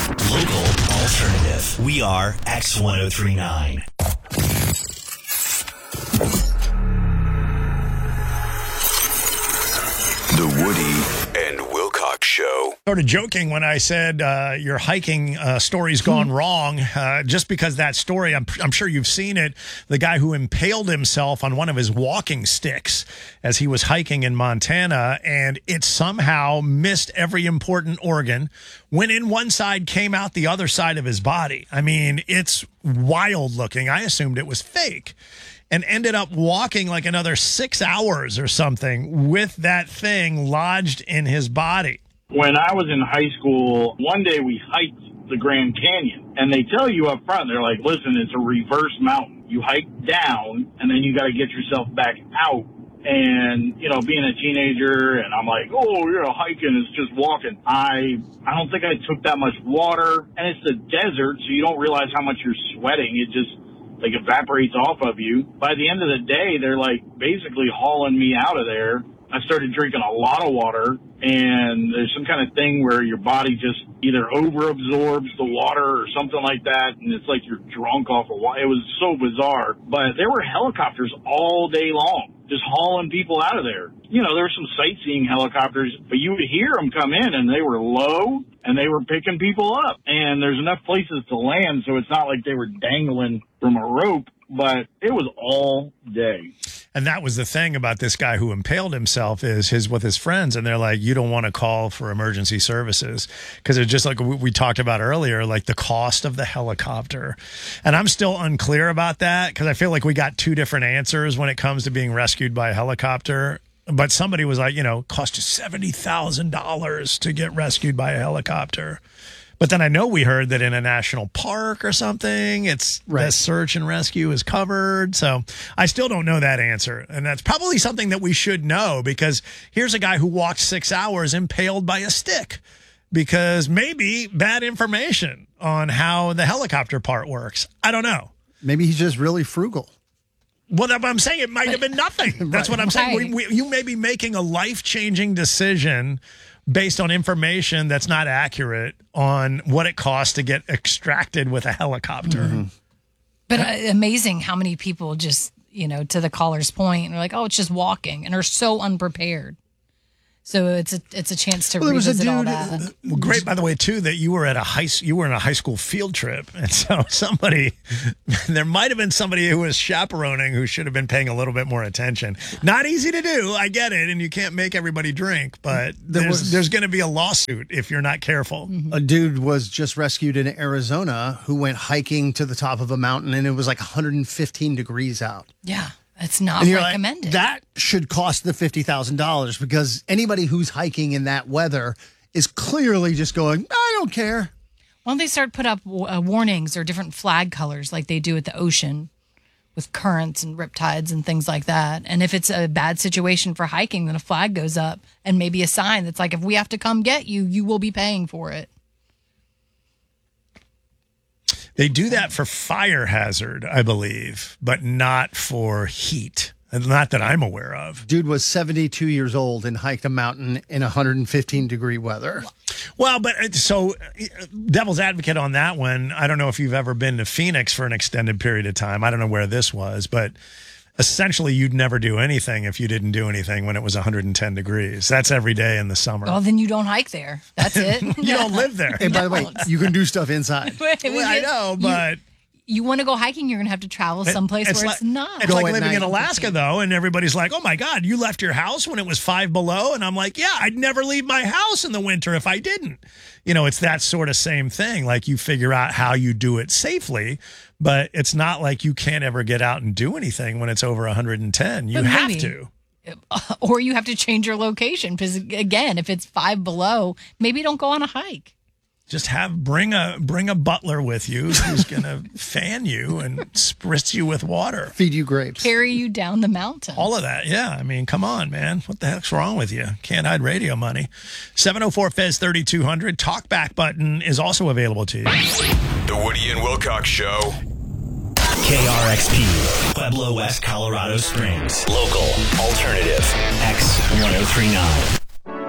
Local alternative. We are X1039. The Woody and Wilcox Show. Sort of joking when I said your hiking story's gone wrong, just because that story, I'm sure you've seen it, the guy who impaled himself on one of his walking sticks as he was hiking in Montana, and it somehow missed every important organ, went in one side, came out the other side of his body. I mean, it's wild looking. I assumed it was fake. And ended up walking like another 6 hours or something with that thing lodged in his body. When I was in high school, one day we hiked the Grand Canyon, and they tell you up front, they're like, listen, it's a reverse mountain. You hike down, and then you got to get yourself back out. And, you know, being a teenager, and I'm like, oh, you're hiking, it's just walking. I don't think I took that much water, and it's the desert, so you don't realize how much you're sweating. It just like evaporates off of you. By the end of the day, they're like basically hauling me out of there. I started drinking a lot of water, and there's some kind of thing where your body just either overabsorbs the water or something like that, and it's like you're drunk off of water. It was so bizarre. But there were helicopters all day long, just hauling people out of there. You know, there were some sightseeing helicopters, but you would hear them come in, and they were low, and they were picking people up. And there's enough places to land, so it's not like they were dangling from a rope, but it was all day. And that was the thing about this guy who impaled himself is with his friends. And they're like, you don't want to call for emergency services because it's just like we talked about earlier, like the cost of the helicopter. And I'm still unclear about that because I feel like we got two different answers when it comes to being rescued by a helicopter. But somebody was like, you know, cost you $70,000 to get rescued by a helicopter. But then I know we heard that in a national park or something, it's the search and rescue is covered. So I still don't know that answer. And that's probably something that we should know because here's a guy who walked 6 hours impaled by a stick because maybe bad information on how the helicopter part works. I don't know. Maybe he's just really frugal. Well, I'm saying it might have been nothing. That's what I'm saying. You may be making a life-changing decision based on information that's not accurate on what it costs to get extracted with a helicopter. Mm-hmm. But amazing how many people just, you know, to the caller's point, are like, oh, it's just walking, and are so unprepared. So it's a chance to revisit all that. Well, great, by the way, too, that you were at you were in a high school field trip, and so there might have been somebody who was chaperoning who should have been paying a little bit more attention. Not easy to do, I get it, and you can't make everybody drink, but there's going to be a lawsuit if you're not careful. Mm-hmm. A dude was just rescued in Arizona who went hiking to the top of a mountain, and it was like 115 degrees out. Yeah. It's not recommended. Like, that should cost the $50,000 because anybody who's hiking in that weather is clearly just going, I don't care. Why don't they start put up warnings or different flag colors like they do at the ocean with currents and riptides and things like that? And if it's a bad situation for hiking, then a flag goes up and maybe a sign that's like, if we have to come get you, you will be paying for it. They do that for fire hazard, I believe, but not for heat. Not that I'm aware of. Dude was 72 years old and hiked a mountain in 115-degree weather. Well, but so devil's advocate on that one, I don't know if you've ever been to Phoenix for an extended period of time. I don't know where this was, but essentially you'd never do anything if you didn't do anything when it was 110 degrees. That's every day in the summer. Well, then you don't hike there. That's it. You don't live there. Hey, by the way, you can do stuff inside. Well, I know, but you want to go hiking, you're going to have to travel someplace where it's not. It's like living in Alaska, though, and everybody's like, oh, my God, you left your house when it was 5 below? And I'm like, yeah, I'd never leave my house in the winter if I didn't. You know, it's that sort of same thing. Like you figure out how you do it safely, but it's not like you can't ever get out and do anything when it's over 110. You have to. Or you have to change your location because, again, if it's 5 below, maybe don't go on a hike. Just bring a butler with you who's going to fan you and spritz you with water. Feed you grapes. Carry you down the mountain. All of that, yeah. I mean, come on, man. What the heck's wrong with you? Can't hide radio money. 704-FEZ-3200. Talkback button is also available to you. The Woody and Wilcox Show. KRXP, Pueblo, West Colorado Springs. Local, alternative, X1039.